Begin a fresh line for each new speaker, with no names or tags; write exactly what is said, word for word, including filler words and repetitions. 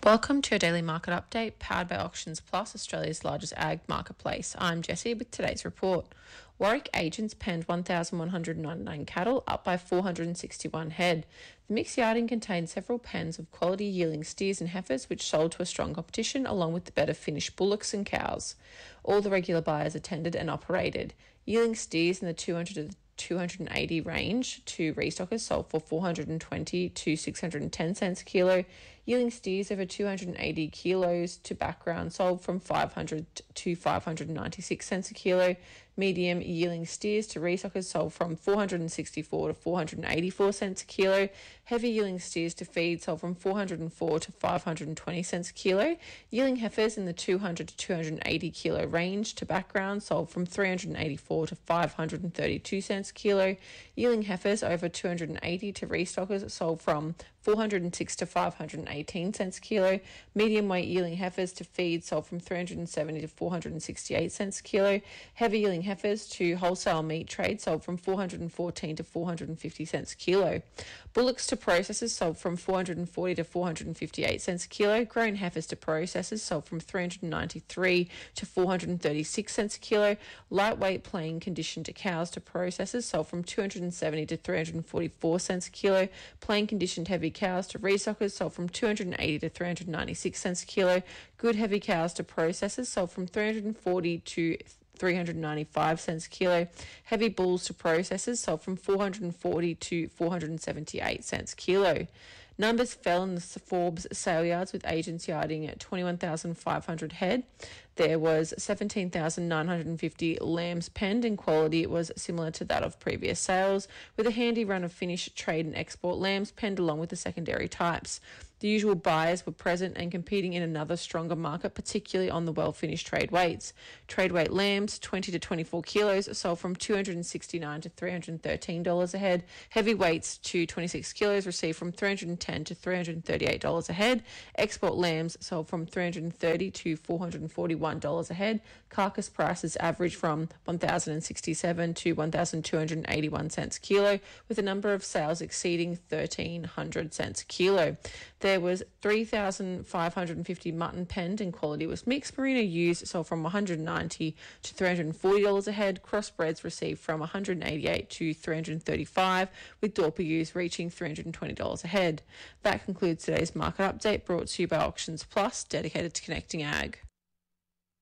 Welcome to your daily market update powered by Auctions Plus, Australia's largest ag marketplace. I'm Jessie with today's report. Warwick agents penned one thousand one hundred ninety-nine cattle, up by four hundred sixty-one head. The mixed yarding contained several pens of quality yielding steers and heifers, which sold to a strong competition, along with the better finished bullocks and cows. All the regular buyers attended and operated. Yielding steers in the two hundred to two hundred eighty range to restockers sold for four hundred twenty to six hundred ten cents a kilo. Yielding steers over two hundred eighty kilos to background sold from five hundred to five hundred ninety-six cents a kilo. Medium yielding steers to restockers sold from four hundred sixty-four to four hundred eighty-four cents a kilo. Heavy yielding steers to feed sold from four hundred four to five hundred twenty cents a kilo. Yielding heifers in the two hundred to two hundred eighty kilo range to background sold from three hundred eighty-four to five hundred thirty-two cents a kilo. Yielding heifers over two hundred eighty to restockers sold from four hundred six to five hundred eighteen cents a kilo. Medium weight yielding heifers to feed sold from three hundred seventy to four hundred sixty-eight cents a kilo. Heavy yielding heifers to wholesale meat trade sold from four hundred fourteen to four hundred fifty cents a kilo. Bullocks to processors sold from four hundred forty to four hundred fifty-eight cents a kilo. Grown heifers to processors sold from three hundred ninety-three to four hundred thirty-six cents a kilo. Lightweight plain conditioned to cows to processors sold from two hundred seventy to three hundred forty-four cents a kilo. Plain conditioned heavy cows to restockers sold from two hundred eighty to three hundred ninety-six cents a kilo. Good heavy cows to processors sold from three hundred forty to three hundred ninety-five cents a kilo. Heavy bulls to processors sold from four hundred forty to four hundred seventy-eight cents a kilo. Numbers fell in the Forbes sale yards, with agents yarding at twenty-one thousand five hundred head. There was seventeen thousand nine hundred fifty lambs penned, and quality was similar to that of previous sales, with a handy run of finished trade and export lambs penned along with the secondary types. The usual buyers were present and competing in another stronger market, particularly on the well-finished trade weights. Trade weight lambs, twenty to twenty-four kilos, sold from two hundred sixty-nine dollars to three hundred thirteen dollars a head. Heavy weights to twenty-six kilos received from three hundred ten dollars to three hundred thirty-eight dollars a head. Export lambs sold from three hundred thirty dollars to four hundred forty-one dollars a head. Carcass prices averaged from one thousand sixty-seven dollars to one thousand two hundred eighty-one cents a kilo, with a number of sales exceeding thirteen hundred cents a kilo. There was three thousand five hundred fifty mutton penned, and quality was mixed. Merino ewes sold from one hundred ninety dollars to three hundred forty dollars a head. Crossbreds received from one hundred eighty-eight dollars to three hundred thirty-five dollars, with Dorper ewes reaching three hundred twenty dollars a head. That concludes today's market update, brought to you by Auctions Plus, dedicated to connecting ag.